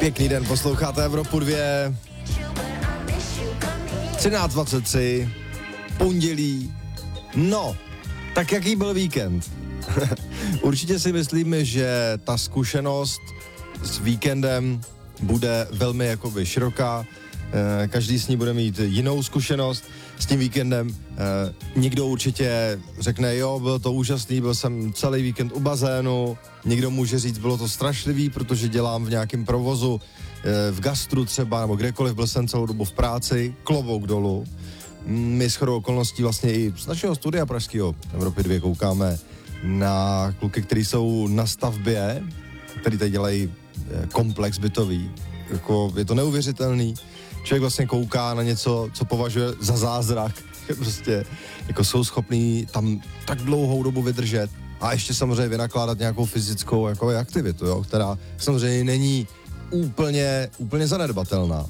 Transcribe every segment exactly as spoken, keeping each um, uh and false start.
Pěkný den, posloucháte Evropu dvě. třináct dvacet tři, pondělí. No, tak jaký byl víkend? Určitě si myslíme, že ta zkušenost s víkendem bude velmi jakoby široká. Každý s ní bude mít jinou zkušenost s tím víkendem. Někdo určitě řekne, jo, bylo to úžasný, byl jsem celý víkend u bazénu. Někdo může říct, bylo to strašlivý, protože dělám v nějakém provozu, v gastru třeba, nebo kdekoliv, byl jsem celou dobu v práci, klobouk dolů. My shodou okolností vlastně i z našeho studia pražského Evropy dvě koukáme na kluky, kteří jsou na stavbě, který tady dělají komplex bytový. Jako, je to neuvěřitelný. Člověk vlastně kouká na něco, co považuje za zázrak. Prostě jako jsou schopní tam tak dlouhou dobu vydržet a ještě samozřejmě vynakládat nějakou fyzickou jako aktivitu, jo, která samozřejmě není úplně, úplně zanedbatelná.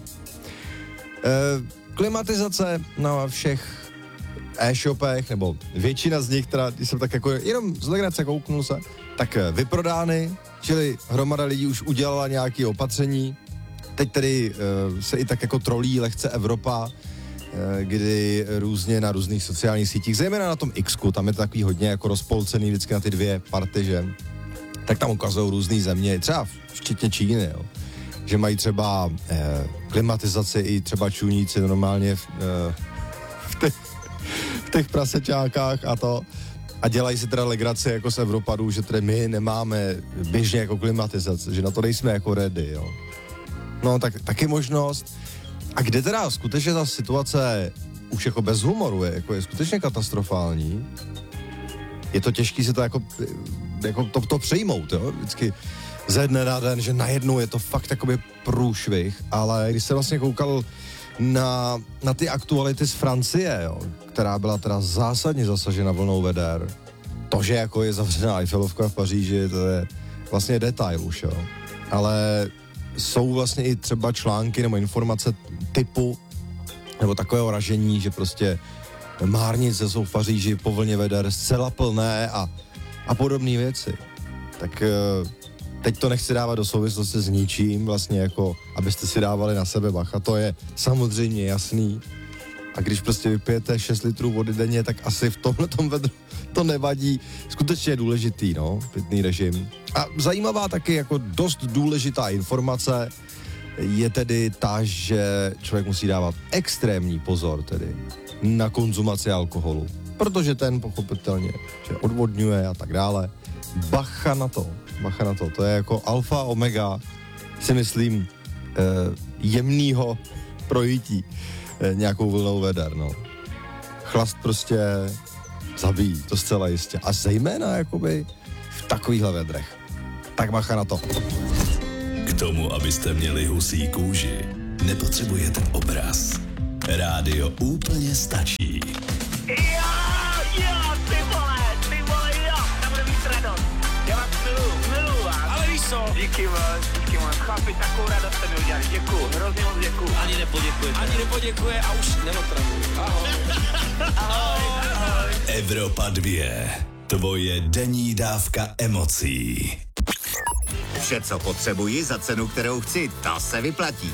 E, klimatizace na všech e-shopech, nebo většina z nich, teda, když jsem tak jako jenom z legrace kouknul se, tak vyprodány, čili hromada lidí už udělala nějaké opatření. Teď tedy uh, se i tak jako trolí lehce Evropa, uh, kdy různě na různých sociálních sítích, zejména na tom X-ku, tam je to takový hodně jako rozpolcený vždycky na ty dvě party, že? Tak tam ukazují různý země, třeba včetně Číny, jo? Že mají třeba uh, klimatizaci i třeba čuníci normálně v, uh, v, těch, v těch prasečákách a to. A dělají si teda legraci jako z Evropadů, že tedy my nemáme běžně jako klimatizaci, že na to nejsme jako ready, jo? No, tak taky možnost. A kde teda skutečně ta situace už jako bez humoru je, jako je skutečně katastrofální, je to těžký si to jako, jako to, to přejmout, jo, vždycky ze dne na den, že najednou je to fakt jakoby průšvih, ale když se vlastně koukal na, na ty aktuality z Francie, jo, která byla teda zásadně zasažena vlnou veder, to, že jako je zavřená Eiffelovka v Paříži, to je vlastně detail už, jo, ale jsou vlastně i třeba články nebo informace typu nebo takového ražení, že prostě márnice jsou v Paříži po vlně veder zcela plné a, a podobné věci. Tak teď to nechci dávat do souvislosti s ničím, vlastně jako, abyste si dávali na sebe bacha, to je samozřejmě jasný. A když prostě vypijete šest litrů vody denně, tak asi v tomhletom vedru to nevadí. Skutečně je důležitý, no, pitný režim. A zajímavá taky jako dost důležitá informace je tedy ta, že člověk musí dávat extrémní pozor tedy na konzumaci alkoholu, protože ten pochopitelně že odvodňuje a tak dále. Bacha na to, bacha na to, to je jako alfa omega, si myslím, eh, jemnýho projití eh, nějakou vlnou veder, no. Chlast prostě zabíjí, to zcela jistě. A zejména jakoby v takovýchhle vedrech. Tak bacha na to. K tomu, abyste měli husí kůži, nepotřebujete obraz. Rádio úplně stačí. Jo, jo, ty vole, ty vole, jo, tam bude víc radost. Já vás miluju, miluju vás. Ale víš co? Díky moc, díky moc, chlapi, takovou radost jste mi udělali, děkuju, hrozně moc děkuju. Ani nepoděkuje. Ani nepoděkuje a už neotravuju. Ahoj. Ahoj, ahoj. Evropa dvě. Tvoje denní dávka emocí. Vše, co potřebuji za cenu, kterou chci, to se vyplatí.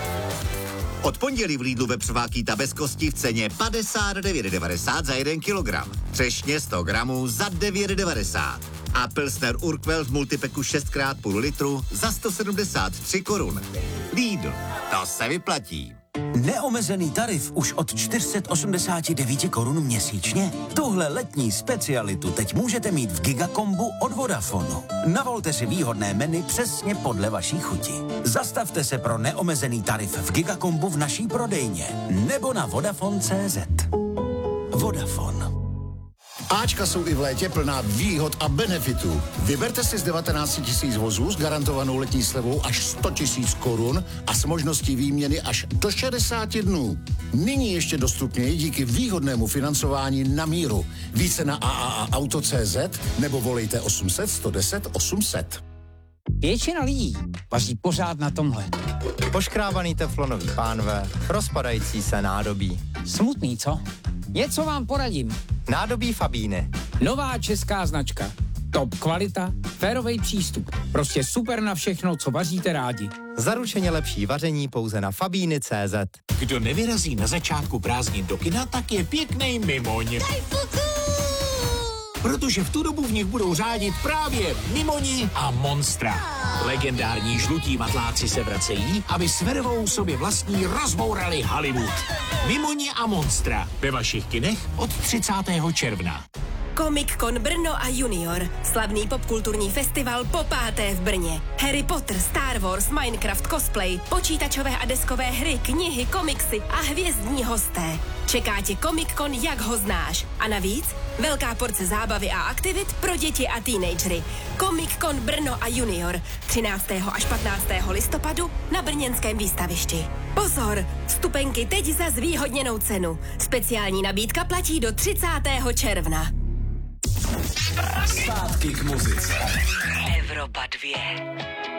Od pondělí v Lidlu vepřovákýta bez kosti v ceně padesát devět devadesát za jeden kilogram. Třešně sto gramů za devět devadesát. A Pilsner Urquell v multipeku šest krát půl litru za sto sedmdesát tři korun. Lidl, to se vyplatí. Neomezený tarif už od čtyři sta osmdesát devět korun měsíčně? Tuhle letní specialitu teď můžete mít v Gigakombu od Vodafonu. Navolte si výhodné menu přesně podle vaší chuti. Zastavte se pro neomezený tarif v Gigakombu v naší prodejně nebo na Vodafone tečka cé zet. Vodafone. Ačka jsou i v létě plná výhod a benefitů. Vyberte si z devatenáct tisíc vozů s garantovanou letní slevou až sto tisíc korun a s možností výměny až do šedesáti dnů. Nyní ještě dostupněji díky výhodnému financování na míru. Více na a a a auto tečka cé zet nebo volejte osm set sto deset osm set. Většina lidí vaří pořád na tomhle. Poškrábaný teflonový pánve, rozpadající se nádobí. Smutný, co? Něco vám poradím. Nádobí Fabíny. Nová česká značka. Top kvalita, férovej přístup. Prostě super na všechno, co vaříte rádi. Zaručeně lepší vaření pouze na fabíny tečka cé zet. Kdo nevyrazí na začátku prázdnin do kina, tak je pěknej mimoň. Protože v tu dobu v nich budou řádit právě Mimoni a Monstra. Legendární žlutí matláci se vracejí, aby s vervou sobě vlastní rozbourali Hollywood. Mimoni a Monstra ve vašich kinech od třicátého června. Comic Con Brno a Junior. Slavný popkulturní festival po páté v Brně. Harry Potter, Star Wars, Minecraft, cosplay, počítačové a deskové hry, knihy, komiksy a hvězdní hosté. Čeká tě Comic Con, jak ho znáš. A navíc velká porce zábavy a aktivit pro děti a teenagery. Comic Con Brno a Junior. třináctého až patnáctého listopadu na brněnském výstavišti. Pozor! Vstupenky teď za zvýhodněnou cenu. Speciální nabídka platí do třicátého června. Zpátky k muzice. Evropa dvě.